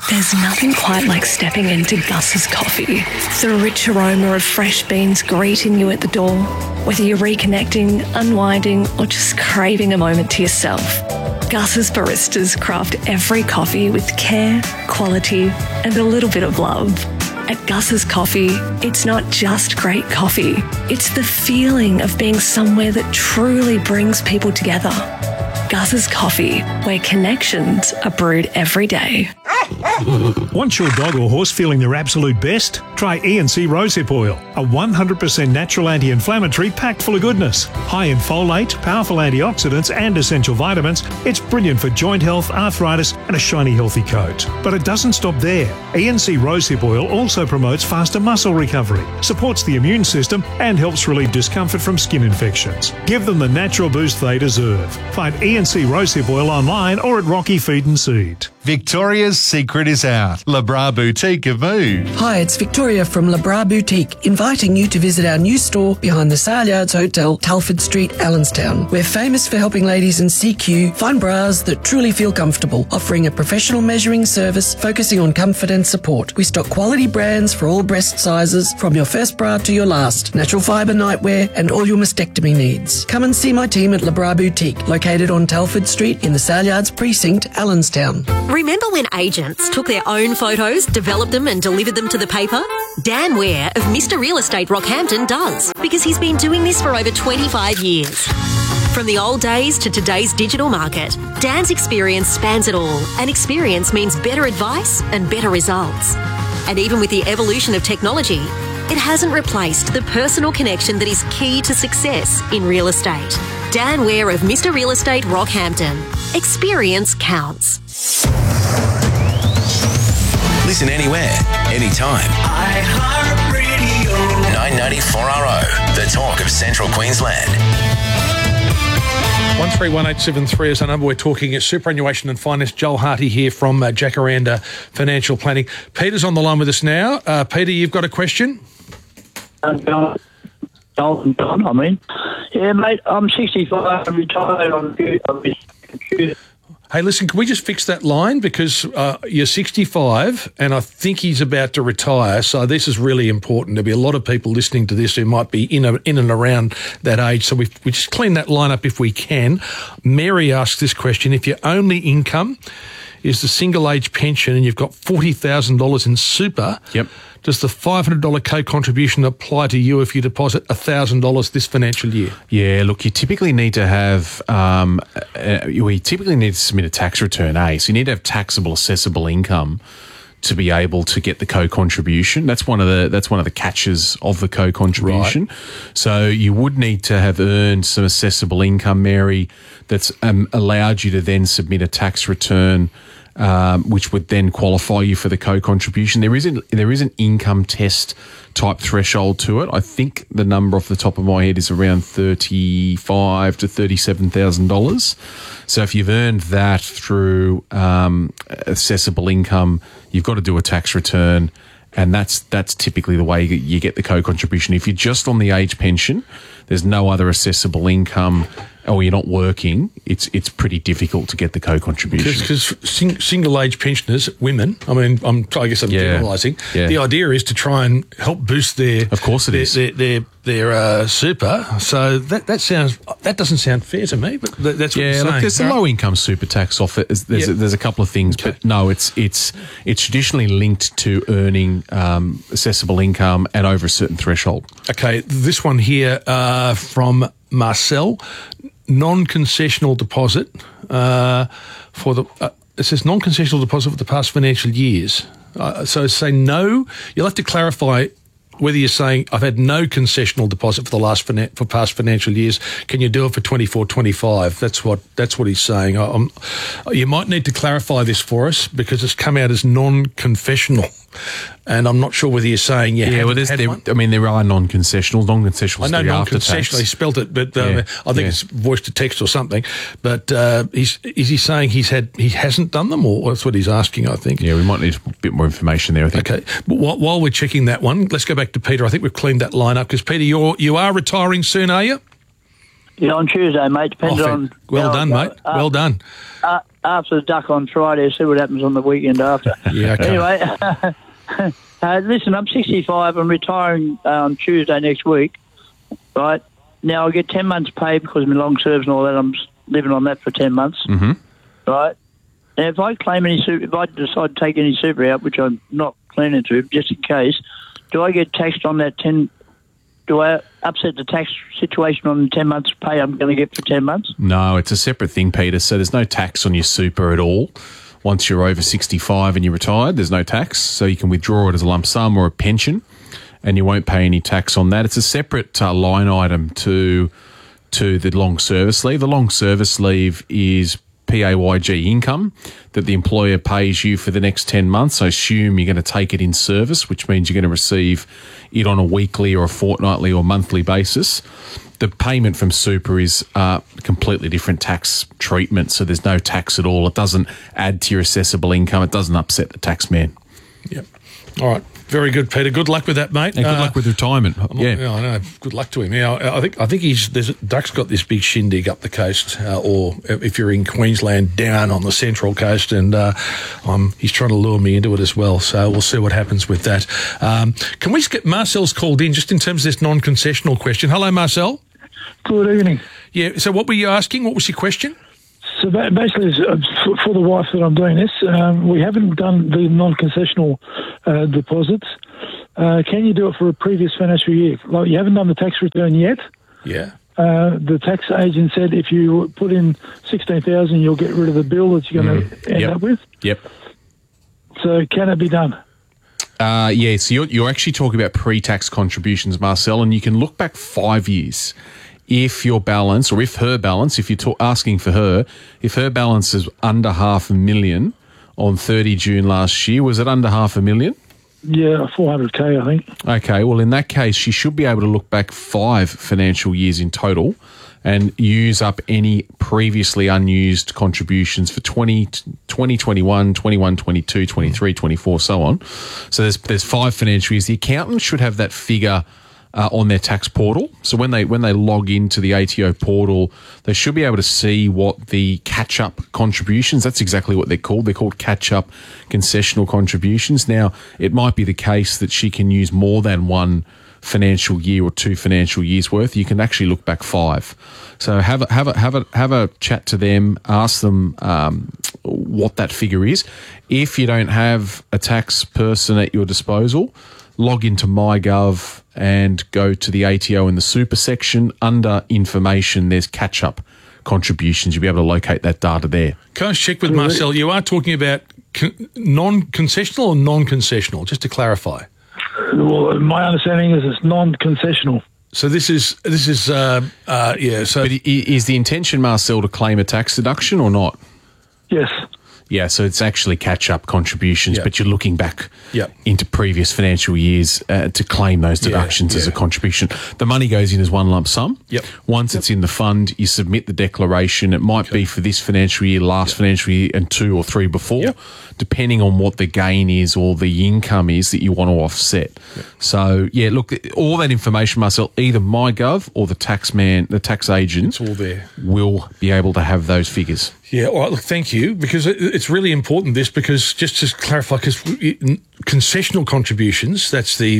There's nothing quite like stepping into Gus's Coffee. The rich aroma of fresh beans greeting you at the door. Whether you're reconnecting, unwinding, or just craving a moment to yourself, Gus's baristas craft every coffee with care, quality, and a little bit of love. At Gus's Coffee, it's not just great coffee. It's the feeling of being somewhere that truly brings people together. Gus's Coffee, where connections are brewed every day. Want your dog or horse feeling their absolute best? Try E&C Rosehip Oil, a 100% natural anti-inflammatory packed full of goodness. High in folate, powerful antioxidants and essential vitamins, it's brilliant for joint health, arthritis and a shiny healthy coat. But it doesn't stop there. E&C Rosehip Oil also promotes faster muscle recovery, supports the immune system and helps relieve discomfort from skin infections. Give them the natural boost they deserve. Find E&C Rosehip Oil online or at Rocky Feed and Seed. Victoria's secret is out. Le Bras Boutique have moved. Hi, it's Victoria from Le Bras Boutique, inviting you to visit our new store behind the Sale Yards Hotel, Telford Street, Allenstown. We're famous for helping ladies in CQ find bras that truly feel comfortable, offering a professional measuring service focusing on comfort and support. We stock quality brands for all breast sizes, from your first bra to your last, natural fibre nightwear and all your mastectomy needs. Come and see my team at Le Bras Boutique, located on Telford Street in the Sale Yards Precinct, Allenstown. Remember when agents took their own photos, developed them and delivered them to the paper? Dan Ware of Mr. Real Estate Rockhampton does, because he's been doing this for over 25 years. From the old days to today's digital market, Dan's experience spans it all, and experience means better advice and better results. And even with the evolution of technology, it hasn't replaced the personal connection that is key to success in real estate. Dan Ware of Mr. Real Estate Rockhampton. Experience counts. Listen anywhere, anytime. iHeartRadio. 994RO, the talk of Central Queensland. 131873 is the number. We're talking at superannuation and finance. Joel Harty here from Jacaranda Financial Planning. Peter's on the line with us now. Peter, you've got a question? John, Yeah, mate, I'm 65. I'm retired on the computer. Hey, listen, can we just fix that line? Because you're 65 and I think he's about to retire, so this is really important. There'll be a lot of people listening to this who might be in and around that age, so we just clean that line up if we can. Mary asks this question: if your only income is the single age pension and you've got $40,000 in super, yep, does the $500 co-contribution apply to you if you deposit $1,000 this financial year? Yeah, look, you typically need to have, we typically need to submit a tax return, So you need to have taxable assessable income to be able to get the co-contribution. That's one of the catches of the co-contribution. Right. So you would need to have earned some assessable income, Mary, that's allowed you to then submit a tax return, which would then qualify you for the co-contribution. There is an income test type threshold to it. I think the number off the top of my head is around $35,000 to $37,000. So if you've earned that through assessable income, you've got to do a tax return, and that's typically the way you get the co-contribution. If you're just on the age pension, there's no other assessable income, or you're not working, it's pretty difficult to get the co-contribution. Because single age pensioners, women, I guess I'm generalising. Yeah. The idea is to try and help boost their, of course it is, their super. So that doesn't sound fair to me. But that's what you're saying. Look, there's a low income super tax offer. There's a couple of things, but no, it's traditionally linked to earning assessable income and over a certain threshold. Okay, this one here from Marcel. Non-concessional deposit for the it says non-concessional deposit for the past financial years. So say no. You'll have to clarify whether you're saying I've had no concessional deposit for the past financial years. Can you do it for 24-25? That's what he's saying. You might need to clarify this for us because it's come out as non-confessional. And I'm not sure whether you're saying there are non-concessionals. Non-concessionals. I know non-concessional. He spelt it, but I think it's voice to text or something. But is he saying he hasn't done them, or that's what he's asking? I think. Yeah, we might need a bit more information there. I think. Okay. But while we're checking that one, let's go back to Peter. I think we've cleaned that line up because Peter, you are retiring soon, are you? Yeah, on Tuesday, mate. Depends on. Well done, mate. Well done. after the duck on Friday, see what happens on the weekend after. Yeah, okay. Anyway, listen, I'm 65. I'm retiring on Tuesday next week, right? Now I get 10 months pay because of my long service and all that. I'm living on that for 10 months, right? Now, if I claim any super, if I decide to take any super out, which I'm not planning to, just in case, do I get taxed on that 10? Do I upset the tax situation on the 10 months pay I'm going to get for 10 months? No, it's a separate thing, Peter. So there's no tax on your super at all. Once you're over 65 and you're retired, there's no tax. So you can withdraw it as a lump sum or a pension, and you won't pay any tax on that. It's a separate line item to the long service leave. The long service leave is PAYG income that the employer pays you for the next 10 months. I assume you're going to take it in service, which means you're going to receive it on a weekly or a fortnightly or monthly basis. The payment from super is completely different tax treatment, so there's no tax at all. It doesn't add to your assessable income. It doesn't upset the tax man. Yep. All right. Very good, Peter. Good luck with that, mate. And good luck with retirement. Yeah, I know. Good luck to him. Yeah, I think Duck's got this big shindig up the coast, or if you're in Queensland, down on the Central Coast, and he's trying to lure me into it as well. So we'll see what happens with that. Can we get Marcel's called in just in terms of this non-concessional question? Hello, Marcel. Good evening. Yeah. So what were you asking? What was your question? So basically, for the wife that I'm doing this, we haven't done the non-concessional deposits. Can you do it for a previous financial year? Like, you haven't done the tax return yet. Yeah. The tax agent said if you put in $16,000, you'll get rid of the bill that you're going to end up with. Yep. So can it be done? Yeah, so you're actually talking about pre-tax contributions, Marcel, and you can look back 5 years. If your balance, or if her balance, if you're asking for her, if her balance is under $500,000 on 30 June last year, was it under $500,000? Yeah, $400K, I think. Okay, well, in that case, she should be able to look back 5 financial years in total and use up any previously unused contributions for 2021, 21, 22, 23, 24, so on. So there's 5 financial years. The accountant should have that figure on their tax portal. So when they log into the ATO portal, they should be able to see what the catch-up contributions, that's exactly what they're called. They're called catch-up concessional contributions. Now, it might be the case that she can use more than 1 financial year or 2 financial years worth. You can actually look back 5. So have a chat to them, ask them what that figure is. If you don't have a tax person at your disposal, log into MyGov and go to the ATO in the super section. Under information, there's catch-up contributions. You'll be able to locate that data there. Can I check with Marcel? You are talking about non-concessional or non-concessional, just to clarify? Well, my understanding is it's non-concessional. So this is yeah. So, but is the intention, Marcel, to claim a tax deduction or not? Yes. Yeah, so it's actually catch-up contributions, but you're looking back into previous financial years to claim those deductions as a contribution. The money goes in as one lump sum. Yep. Once it's in the fund, you submit the declaration. It might be for this financial year, last financial year, and 2 or 3 before, depending on what the gain is or the income is that you want to offset. So, yeah, look, all that information, Marcel, either MyGov or the tax agent, it's all there, will be able to have those figures. Yeah, all right, look, thank you, because it's really important, because just to clarify, because concessional contributions, that's the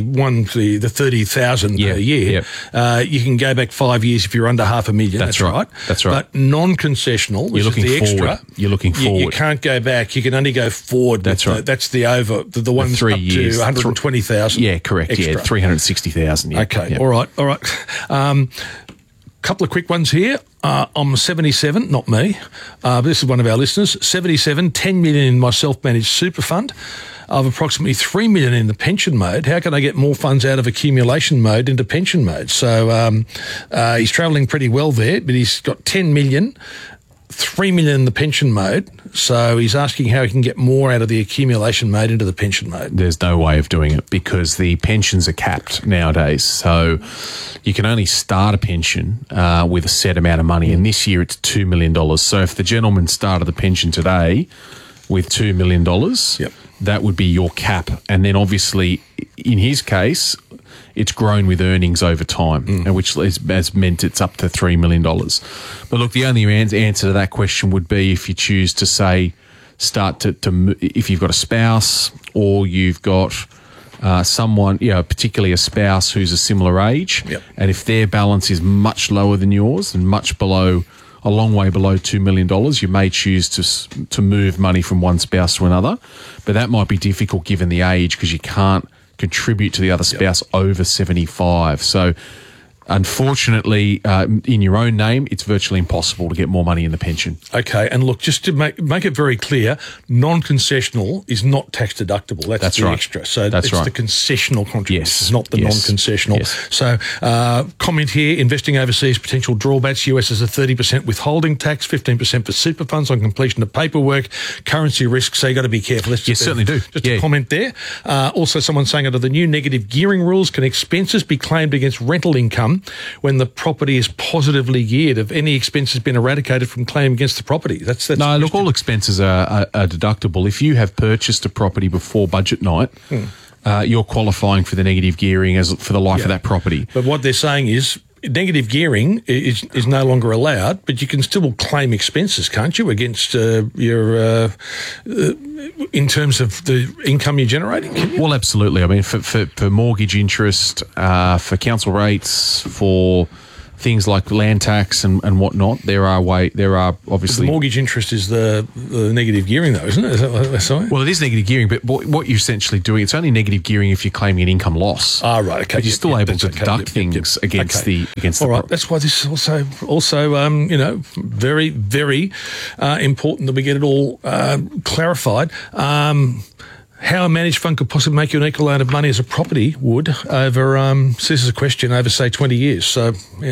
30,000 per year, you can go back 5 years if you're under $500,000, that's right. That's right. But non-concessional, which is the extra, you're looking forward. You can't go back, you can only go forward. That's right. That's the ones 3 up years. to 120,000. Yeah, correct, extra. 360,000. Yeah. Okay, all right. Couple of quick ones here. I'm 77, not me, but this is one of our listeners. 77, 10 million in my self-managed super fund. I have approximately 3 million in the pension mode. How can I get more funds out of accumulation mode into pension mode? So he's travelling pretty well there, but he's got 10 million, 3 million in the pension mode. So he's asking how he can get more out of the accumulation mode into the pension mode. There's no way of doing it because the pensions are capped nowadays. So you can only start a pension with a set amount of money. And this year it's $2 million. So if the gentleman started the pension today with $2 million, that would be your cap. And then obviously in his case, it's grown with earnings over time, and which has meant it's up to $3 million. But look, the only answer to that question would be if you choose to say start to if you've got a spouse or you've got someone, particularly a spouse who's a similar age, and if their balance is much lower than yours and a long way below $2 million, you may choose to move money from one spouse to another. But that might be difficult given the age because you can't contribute to the other spouse over 75. So unfortunately, in your own name, it's virtually impossible to get more money in the pension. Okay, and look, just to make it very clear, non-concessional is not tax deductible. That's the right. extra. So that's it's right. the concessional contribution, Yes. not the Yes. non-concessional. Yes. So comment here, investing overseas, potential drawbacks. US is a 30% withholding tax, 15% for super funds on completion of paperwork, currency risk, so you've got to be careful. You certainly do. Just a comment there. Also, someone saying under the new negative gearing rules, can expenses be claimed against rental income when the property is positively geared? Have any expenses been eradicated from claim against the property? That's no, look, all expenses are deductible. If you have purchased a property before budget night, you're qualifying for the negative gearing for the life of that property. But what they're saying is negative gearing is no longer allowed, but you can still claim expenses, can't you, against your in terms of the income you're generating? Well, absolutely. I mean, for mortgage interest, for council rates, for things like land tax and whatnot, there are obviously... The mortgage interest is the negative gearing, though, isn't it? Is that what they're saying? Well, it is negative gearing, but what you're essentially doing, it's only negative gearing if you're claiming an income loss. Ah, right, okay. But you're still able to deduct things against the All right, that's why this is also very, very important that we get it all clarified. How a managed fund could possibly make you an equal amount of money as a property would over, so this is a question, over, say, 20 years. So,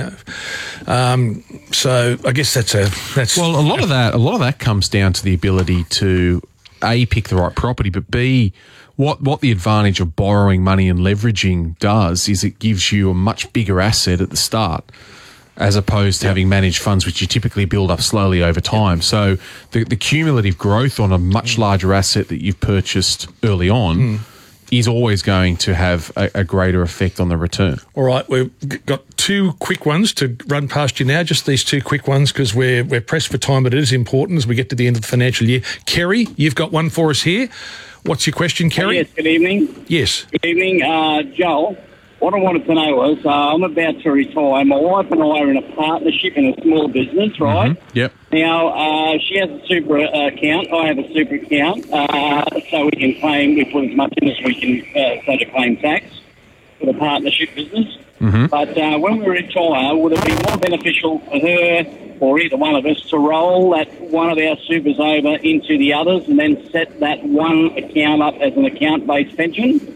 so I guess that's... Well, a lot of that comes down to the ability to, A, pick the right property, but B, what the advantage of borrowing money and leveraging does is it gives you a much bigger asset at the start, as opposed to having managed funds, which you typically build up slowly over time. So the cumulative growth on a much larger asset that you've purchased early on is always going to have a greater effect on the return. All right, we've got two quick ones to run past you now, just these two quick ones because we're pressed for time, but it is important as we get to the end of the financial year. Kerry, you've got one for us here. What's your question, Kerry? Yes, good evening. Yes. Good evening, Joel. What I wanted to know was, I'm about to retire. My wife and I are in a partnership in a small business, right? Mm-hmm. Yep. Now, she has a super account. I have a super account. So we can claim, we put as much in as we can, so to claim tax for the partnership business. Mm-hmm. But when we retire, would it be more beneficial for her or either one of us to roll that one of our supers over into the others and then set that one account up as an account-based pension?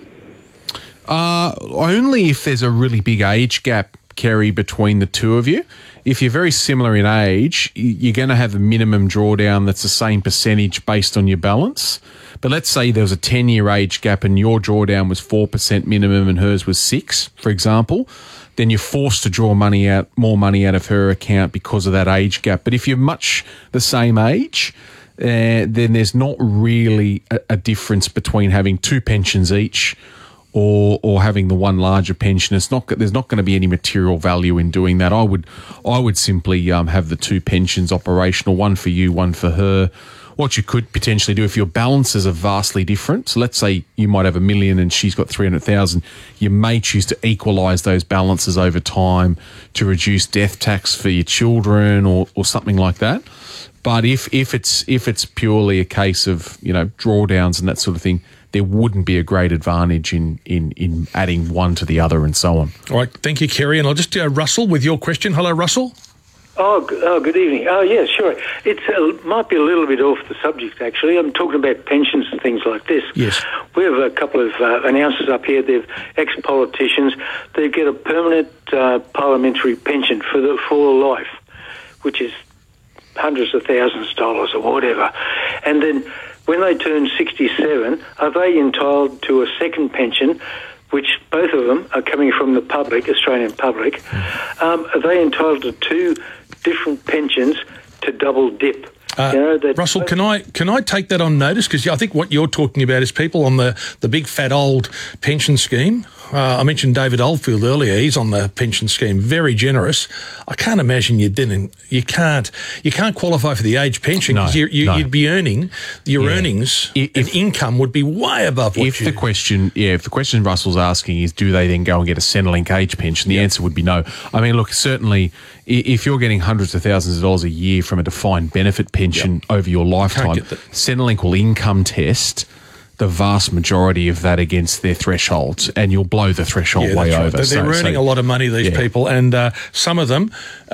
Only if there's a really big age gap, Kerry, between the two of you. If you're very similar in age, you're going to have a minimum drawdown that's the same percentage based on your balance. But let's say there was a 10-year age gap and your drawdown was 4% minimum and hers was 6%, for example, then you're forced to draw more money out of her account because of that age gap. But if you're much the same age, then there's not really a difference between having two pensions each or having the one larger pension. There's not going to be any material value in doing that. I would simply have the two pensions operational, one for you, one for her. What you could potentially do if your balances are vastly different, so let's say you might have $1 million and she's got 300,000, you may choose to equalise those balances over time to reduce death tax for your children or something like that. But if it's purely a case of drawdowns and that sort of thing, there wouldn't be a great advantage in adding one to the other and so on. All right, thank you, Kerry. And I'll just Russell with your question. Hello, Russell. Oh, good evening. Oh, yeah, sure. It might be a little bit off the subject, actually. I'm talking about pensions and things like this. Yes. We have a couple of announcers up here. They're ex-politicians. They get a permanent parliamentary pension for life, which is hundreds of thousands of dollars or whatever. And then when they turn 67, are they entitled to a second pension, which both of them are coming from the public, Australian public? Are they entitled to two different pensions to double dip? Russell, can I take that on notice? Because I think what you're talking about is people on the big fat old pension scheme I mentioned David Oldfield earlier. He's on the pension scheme, very generous. I can't imagine you can't qualify for the age pension because you'd be earning your earnings and income would be way above what if the question Russell's asking is, do they then go and get a Centrelink age pension? The answer would be no. I mean, look, certainly if you're getting hundreds of thousands of dollars a year from a defined benefit pension over your lifetime, Centrelink will income test the vast majority of that against their thresholds, and you'll blow the threshold way over. They're earning a lot of money, these people, and some of them,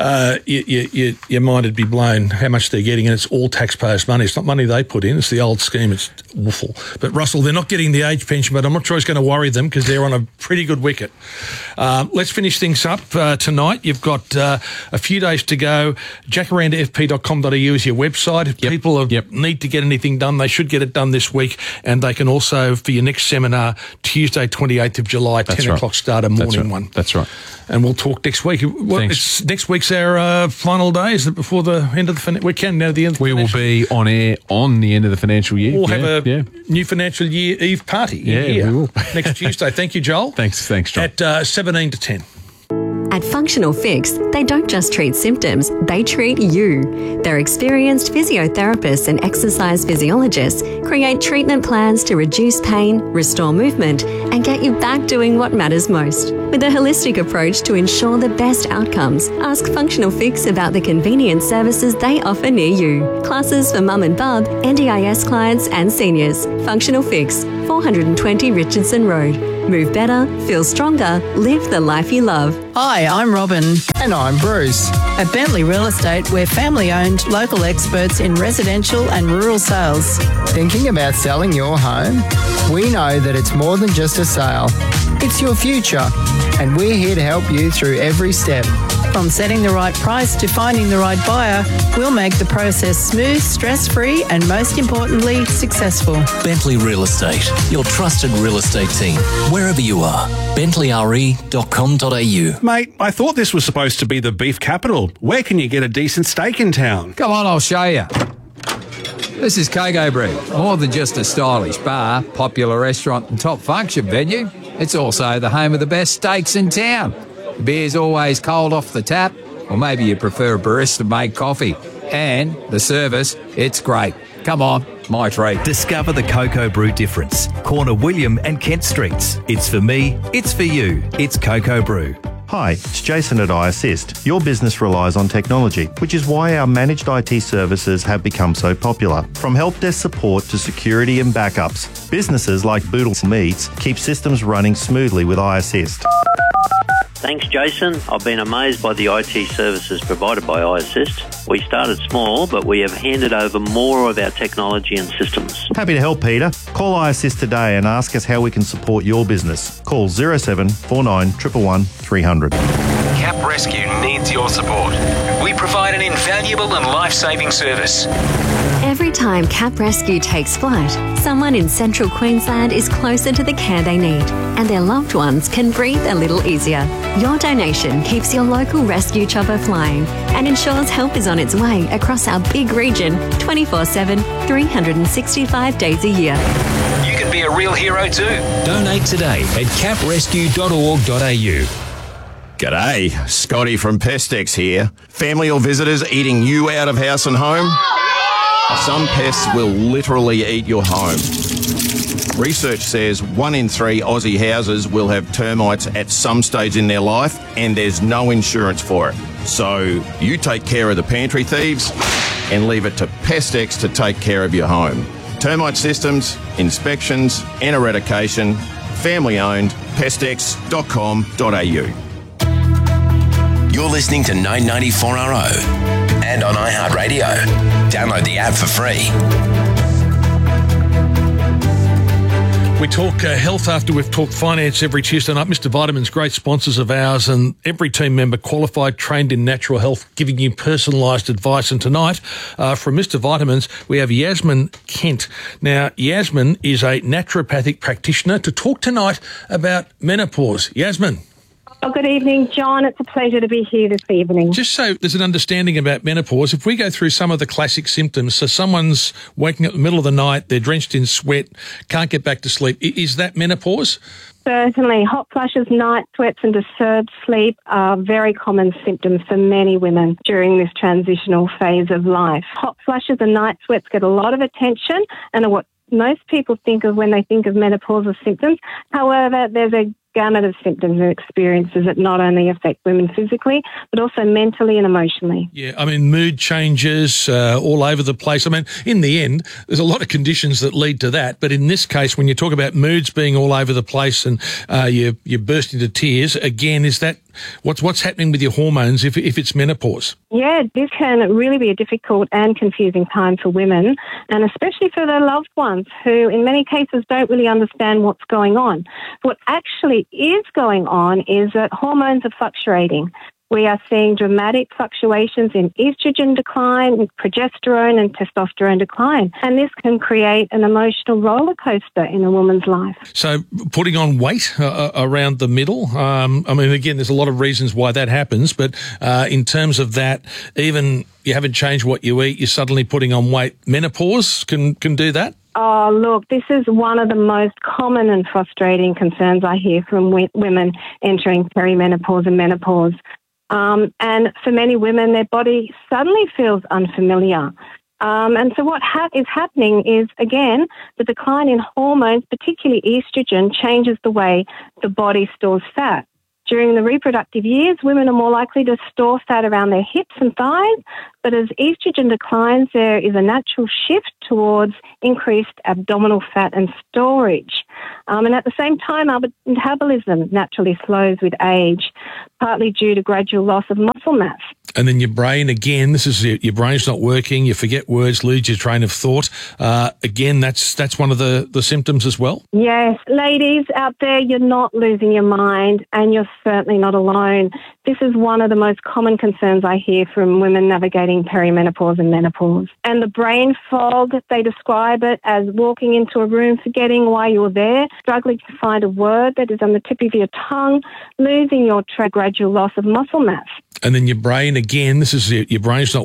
your mind would be blown how much they're getting, and it's all taxpayers' money. It's not money they put in. It's the old scheme. It's awful. But, Russell, they're not getting the age pension, but I'm not sure it's going to worry them because they're on a pretty good wicket. Let's finish things up tonight. You've got a few days to go. jacarandafp.com.au is your website. If people need to get anything done, they should get it done this week, and they can also, for your next seminar, Tuesday, 28th of July, 10 o'clock start, a morning one. That's right. And we'll talk next week. Next week's our final day. Is it before the end of the weekend? Now the end. We will be on air on the end of the financial year. We'll have a new financial year eve party. We will. Next Tuesday. Thank you, Joel. Thanks, John. At 17 to 10. At Functional Fix, they don't just treat symptoms, they treat you. Their experienced physiotherapists and exercise physiologists create treatment plans to reduce pain, restore movement, and get you back doing what matters most. With a holistic approach to ensure the best outcomes, ask Functional Fix about the convenient services they offer near you. Classes for mum and bub, NDIS clients and seniors. Functional Fix, 420 Richardson Road. Move better, feel stronger, live the life you love. Hi, I'm Robin. And I'm Bruce. At Bentley Real Estate, we're family-owned, local experts in residential and rural sales. Thinking about selling your home? We know that it's more than just a sale. It's your future, and we're here to help you through every step. From setting the right price to finding the right buyer, we'll make the process smooth, stress-free, and most importantly, successful. Bentley Real Estate, your trusted real estate team, wherever you are. BentleyRE.com.au. Mate, I thought this was supposed to be the beef capital. Where can you get a decent steak in town? Come on, I'll show you. This is Coco Brew. More than just a stylish bar, popular restaurant and top function venue, it's also the home of the best steaks in town. The beer's always cold off the tap, or maybe you prefer a barista-made coffee. And the service, it's great. Come on, my treat. Discover the Coco Brew difference. Corner William and Kent Streets. It's for me, it's for you. It's Coco Brew. Hi, it's Jason at iAssist. Your business relies on technology, which is why our managed IT services have become so popular. From help desk support to security and backups, businesses like Boodles Meats keep systems running smoothly with iAssist. Thanks, Jason. I've been amazed by the IT services provided by iAssist. We started small, but we have handed over more of our technology and systems. Happy to help, Peter. Call iAssist today and ask us how we can support your business. Call 0749 111 300. Cap Rescue needs your support. We provide an invaluable and life-saving service. Every time Cap Rescue takes flight, someone in central Queensland is closer to the care they need, and their loved ones can breathe a little easier. Your donation keeps your local rescue chopper flying and ensures help is on its way across our big region 24/7, 365 days a year. You can be a real hero too. Donate today at caprescue.org.au. G'day, Scotty from Pestex here. Family or visitors eating you out of house and home? Some pests will literally eat your home. Research says 1 in 3 Aussie houses will have termites at some stage in their life, and there's no insurance for it. So you take care of the pantry thieves and leave it to Pestex to take care of your home. Termite systems, inspections and eradication, family owned, pestex.com.au. You're listening to 994RO and on iHeartRadio. Download the app for free. We talk health after we've talked finance every Tuesday night. Mr. Vitamins, great sponsors of ours, and every team member qualified, trained in natural health, giving you personalised advice. And tonight, from Mr. Vitamins, we have Yasmin Kent. Now, Yasmin is a naturopathic practitioner to talk tonight about menopause. Yasmin. Oh, good evening, John. It's a pleasure to be here this evening. Just so there's an understanding about menopause, if we go through some of the classic symptoms, so someone's waking up in the middle of the night, they're drenched in sweat, can't get back to sleep, is that menopause? Certainly. Hot flushes, night sweats and disturbed sleep are very common symptoms for many women during this transitional phase of life. Hot flushes and night sweats get a lot of attention and are what most people think of when they think of menopausal symptoms. However, there's a gamut of symptoms and experiences that not only affect women physically, but also mentally and emotionally. Yeah, I mean, mood changes all over the place. I mean, in the end, there's a lot of conditions that lead to that. But in this case, when you talk about moods being all over the place and you burst into tears, again, is that what's happening with your hormones if it's menopause? Yeah, this can really be a difficult and confusing time for women, and especially for their loved ones who in many cases don't really understand what's going on. What actually is going on is that hormones are fluctuating. We are seeing dramatic fluctuations in estrogen decline, progesterone and testosterone decline. And this can create an emotional roller coaster in a woman's life. So putting on weight around the middle, I mean, again, there's a lot of reasons why that happens, but in terms of that, even you haven't changed what you eat, you're suddenly putting on weight. Menopause can do that? Oh, look, this is one of the most common and frustrating concerns I hear from women entering perimenopause and menopause. And for many women, their body suddenly feels unfamiliar. And so what is happening is, again, the decline in hormones, particularly estrogen, changes the way the body stores fat. During the reproductive years, women are more likely to store fat around their hips and thighs, but as estrogen declines, there is a natural shift towards increased abdominal fat and storage. And at the same time, our metabolism naturally slows with age, partly due to gradual loss of muscle mass. And then your brain, again, this is your brain's not working, you forget words, lose your train of thought. Again, that's one of the symptoms as well? Yes, ladies out there, you're not losing your mind and you're certainly not alone. This is one of the most common concerns I hear from women navigating perimenopause and menopause. And the brain fog, they describe it as walking into a room, forgetting why you're there, struggling to find a word that is on the tip of your tongue, losing your gradual loss of muscle mass. And then your brain, again, this is your brain's not